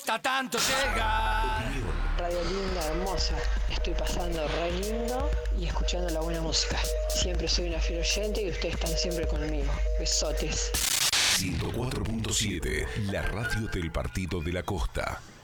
Cuesta tanto llegar. Radio linda, hermosa. Estoy pasando re lindo y escuchando la buena música. Siempre soy una fiel oyente y ustedes están siempre conmigo. Besotes. 104.7, la radio del Partido de la Costa.